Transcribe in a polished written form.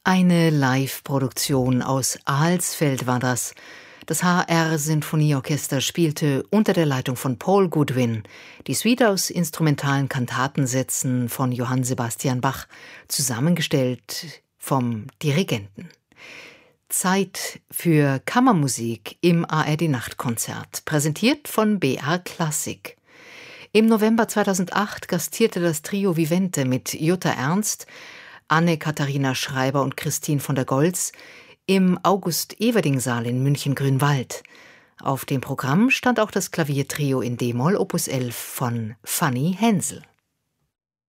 Eine Live-Produktion aus Alsfeld war das. Das HR-Sinfonieorchester spielte unter der Leitung von Paul Goodwin die Suite aus instrumentalen Kantatensätzen von Johann Sebastian Bach, zusammengestellt vom Dirigenten. Zeit für Kammermusik im ARD-Nachtkonzert, präsentiert von BR Klassik. Im November 2008 gastierte das Trio Vivente mit Jutta Ernst, Anne-Katharina Schreiber und Christine von der Goltz im August-Everding-Saal in München-Grünwald. Auf dem Programm stand auch das Klaviertrio in D-Moll Opus 11 von Fanny Hensel.